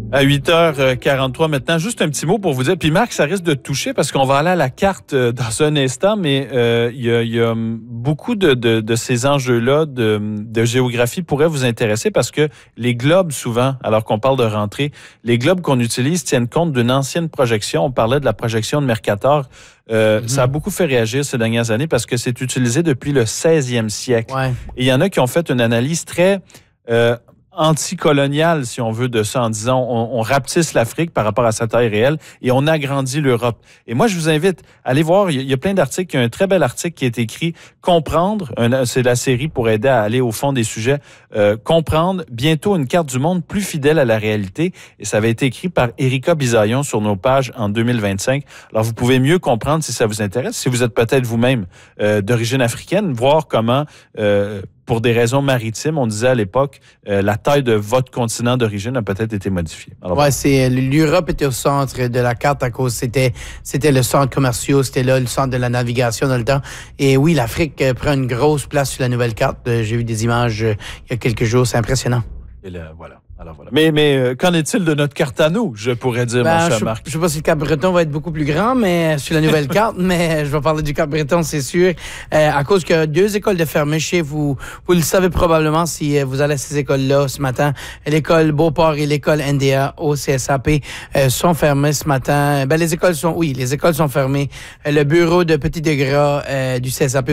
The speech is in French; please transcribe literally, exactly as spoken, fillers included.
À huit heures quarante-trois maintenant, juste un petit mot pour vous dire, puis Marc, ça risque de te toucher parce qu'on va aller à la carte dans un instant, mais euh, il y a, il y a beaucoup de, de, de ces enjeux-là de, de géographie pourraient vous intéresser parce que les globes, souvent, alors qu'on parle de rentrée, les globes qu'on utilise tiennent compte d'une ancienne projection. On parlait de la projection de Mercator. Euh, mm-hmm. Ça a beaucoup fait réagir ces dernières années parce que c'est utilisé depuis le seizième siècle. Ouais. Et il y en a qui ont fait une analyse très... Euh, anticolonial, si on veut, de ça, en disant on, on rapetisse l'Afrique par rapport à sa taille réelle et on agrandit l'Europe. Et moi, je vous invite à aller voir, il y a plein d'articles, il y a un très bel article qui est écrit « Comprendre », c'est la série pour aider à aller au fond des sujets, euh, « Comprendre bientôt une carte du monde plus fidèle à la réalité ». Et ça avait été écrit par Erika Bisaillon sur nos pages en deux mille vingt-cinq. Alors, vous pouvez mieux comprendre si ça vous intéresse, si vous êtes peut-être vous-même euh, d'origine africaine, voir comment... Euh, pour des raisons maritimes, on disait à l'époque, euh, la taille de votre continent d'origine a peut-être été modifiée. Alors, ouais, c'est l'Europe était au centre de la carte à cause c'était c'était le centre commercial, c'était là le centre de la navigation dans le temps. Et oui, l'Afrique prend une grosse place sur la nouvelle carte. J'ai vu des images euh, il y a quelques jours, c'est impressionnant. Et là, voilà. Alors voilà. Mais, mais euh, qu'en est-il de notre carte à nous, je pourrais dire, ben, mon cher je, Marc? Je ne sais pas si le Cap-Breton va être beaucoup plus grand, mais sur la nouvelle carte, mais je vais parler du Cap-Breton, c'est sûr. Euh, à cause qu'il y a deux écoles de fermées chez vous. Vous le savez probablement si vous allez à ces écoles-là ce matin. L'école Beauport et l'école N D A au C S A P euh, sont fermées ce matin. Ben, les écoles sont, oui, les écoles sont fermées. Le bureau de Petit Degras euh, du C S A P